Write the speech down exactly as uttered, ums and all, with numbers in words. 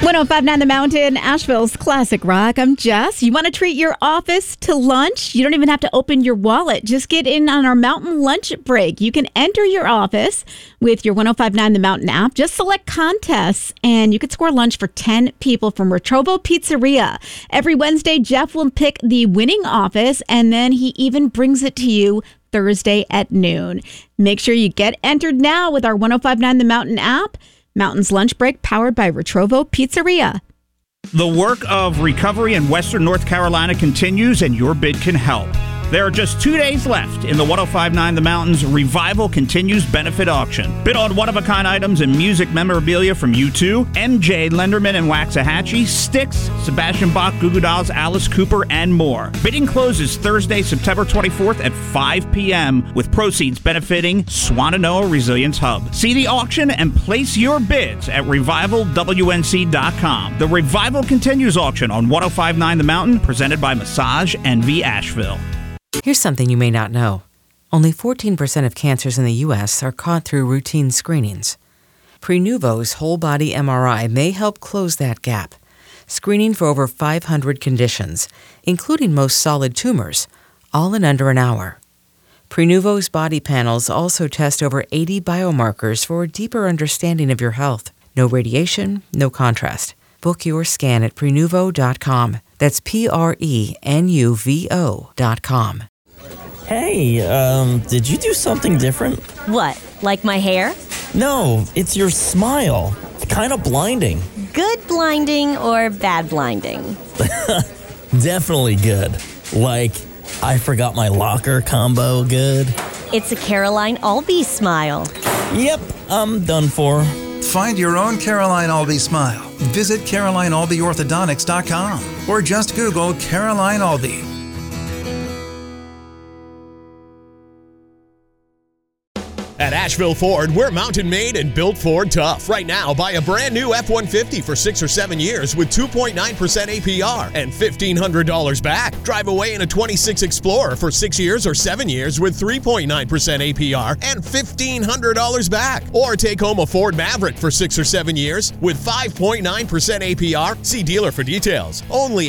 one oh five point nine The Mountain, Asheville's classic rock. I'm Jess. You want to treat your office to lunch? You don't even have to open your wallet. Just get in on our Mountain Lunch Break. You can enter your office with your one oh five point nine The Mountain app. Just select contests, and you could score lunch for ten people from Retrovo Pizzeria. Every Wednesday, Jeff will pick the winning office, and then he even brings it to you Thursday at noon. Make sure you get entered now with our one oh five point nine The Mountain app. Mountain's Lunch Break, powered by Retrovo Pizzeria. The work of recovery in Western North Carolina continues, and your bid can help. There are just two days left in the one oh five point nine The Mountain's Revival Continues benefit auction. Bid on one-of-a-kind items and music memorabilia from U two, M J, Lenderman and Waxahachie, Styx, Sebastian Bach, Goo Goo Dolls, Alice Cooper, and more. Bidding closes Thursday, September twenty-fourth at five p.m. with proceeds benefiting Swannanoa Resilience Hub. See the auction and place your bids at revival w n c dot com. The Revival Continues auction on one oh five point nine The Mountain, presented by Massage N V Asheville. Here's something you may not know. Only fourteen percent of cancers in the U S are caught through routine screenings. Prenuvo's whole-body M R I may help close that gap, screening for over five hundred conditions, including most solid tumors, all in under an hour. Prenuvo's body panels also test over eighty biomarkers for a deeper understanding of your health. No radiation, no contrast. Book your scan at prenuvo dot com. That's P R E N U V O dot com. Hey, um, did you do something different? What, like my hair? No, it's your smile. It's kind of blinding. Good blinding or bad blinding? Definitely good. Like, I forgot my locker combo good. It's a Caroline Albee smile. Yep, I'm done for. Find your own Caroline Albee smile. Visit caroline albee orthodontics dot com or just Google Caroline Albee. At Asheville Ford, we're mountain made and built Ford tough. Right now, buy a brand new F one fifty for six or seven years with two point nine percent A P R and fifteen hundred dollars back. Drive away in a twenty-six Explorer for six years or seven years with three point nine percent A P R and fifteen hundred dollars back. Or take home a Ford Maverick for six or seven years with five point nine percent A P R. See dealer for details. Only